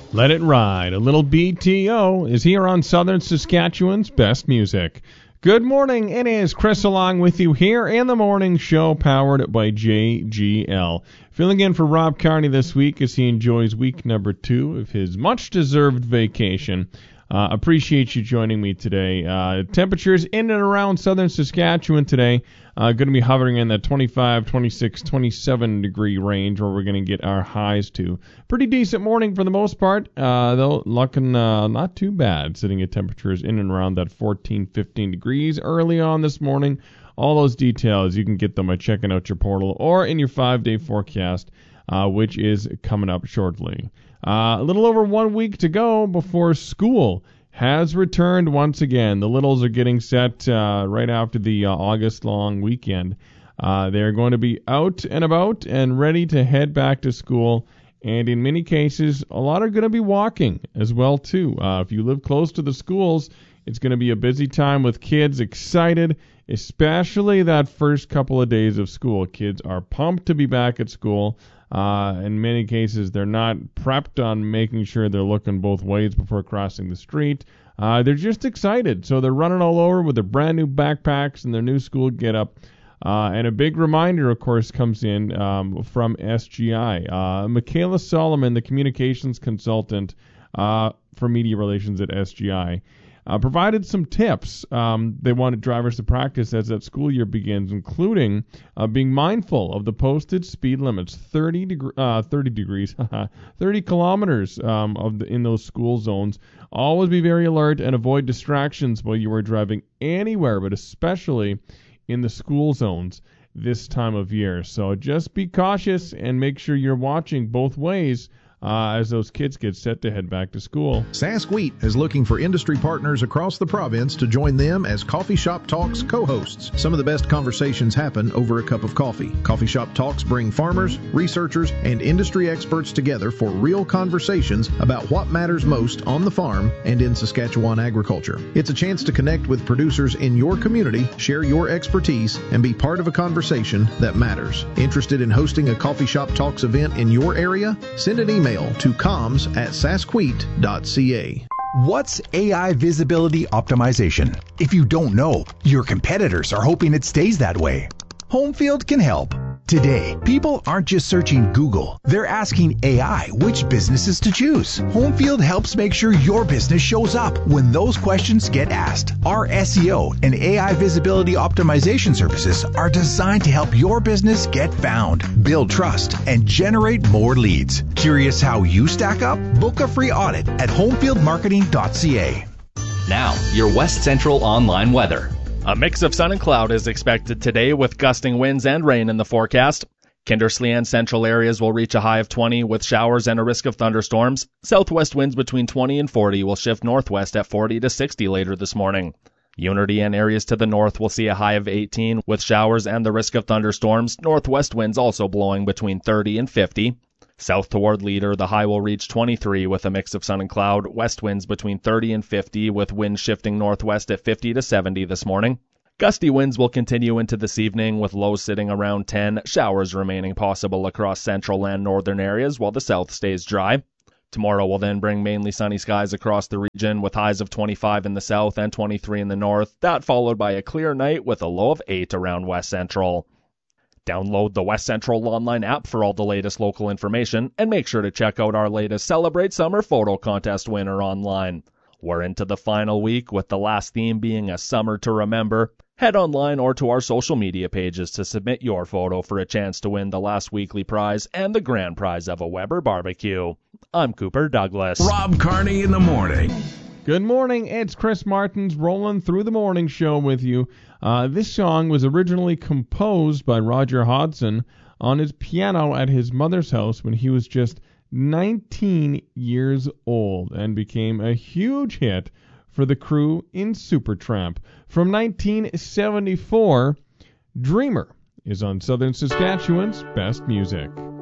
Let it ride. A little BTO is here on Southern Saskatchewan's best music. Good morning. It is Chris along with you here in the morning show powered by JGL. Filling in for Rob Carney this week as he enjoys week number 2 of his much-deserved vacation. Appreciate you joining me today. Temperatures in and around southern Saskatchewan today. Going to be hovering in the 25, 26, 27 degree range where we're going to get our highs to. Pretty decent morning for the most part, though looking not too bad. Sitting at temperatures in and around that 14, 15 degrees early on this morning. All those details, you can get them by checking out your portal or in your 5-day forecast, which is coming up shortly. A little over 1 week to go before school has returned once again. The littles are getting set right after the August long weekend. They're going to be out and about and ready to head back to school. And in many cases, a lot are going to be walking as well, too. If you live close to the schools, it's going to be a busy time with kids excited, especially that first couple of days of school. Kids are pumped to be back at school. In many cases, they're not prepped on making sure they're looking both ways before crossing the street. They're just excited, so they're running all over with their brand new backpacks and their new school getup. And a big reminder, of course, comes in from SGI. Michaela Solomon, the communications consultant for media relations at SGI, provided some tips they wanted drivers to practice as that school year begins, including being mindful of the posted speed limits, 30 kilometers in those school zones. Always be very alert and avoid distractions while you are driving anywhere, but especially in the school zones this time of year. So just be cautious and make sure you're watching both ways as those kids get set to head back to school. Sask Wheat is looking for industry partners across the province to join them as Coffee Shop Talks co-hosts. Some of the best conversations happen over a cup of coffee. Coffee Shop Talks bring farmers, researchers, and industry experts together for real conversations about what matters most on the farm and in Saskatchewan agriculture. It's a chance to connect with producers in your community, share your expertise, and be part of a conversation that matters. Interested in hosting a Coffee Shop Talks event in your area? Send an email to comms@saskwheat.ca. What's AI visibility optimization? If you don't know, your competitors are hoping it stays that way. Homefield can help. Today, people aren't just searching Google. They're asking AI which businesses to choose. Homefield helps make sure your business shows up when those questions get asked. Our SEO and AI visibility optimization services are designed to help your business get found, build trust, and generate more leads. Curious how you stack up? Book a free audit at homefieldmarketing.ca. Now, your West Central online weather. A mix of sun and cloud is expected today with gusting winds and rain in the forecast. Kindersley and central areas will reach a high of 20 with showers and a risk of thunderstorms. Southwest winds between 20 and 40 will shift northwest at 40 to 60 later this morning. Unity and areas to the north will see a high of 18 with showers and the risk of thunderstorms. Northwest winds also blowing between 30 and 50. South toward Leader, the high will reach 23 with a mix of sun and cloud. West winds between 30 and 50 with winds shifting northwest at 50 to 70 this morning. Gusty winds will continue into this evening with lows sitting around 10. Showers remaining possible across central and northern areas while the south stays dry. Tomorrow will then bring mainly sunny skies across the region with highs of 25 in the south and 23 in the north. That followed by a clear night with a low of 8 around West Central. Download the West Central online app for all the latest local information, and make sure to check out our latest Celebrate Summer Photo Contest winner online. We're into the final week, with the last theme being a summer to remember. Head online or to our social media pages to submit your photo for a chance to win the last weekly prize and the grand prize of a Weber barbecue. I'm Cooper Douglas. Rob Carney in the morning. Good morning, it's Chris Martins rolling through the morning show with you. This song was originally composed by Roger Hodgson on his piano at his mother's house when he was just 19 years old and became a huge hit for the crew in Supertramp. From 1974, Dreamer is on Southern Saskatchewan's best music.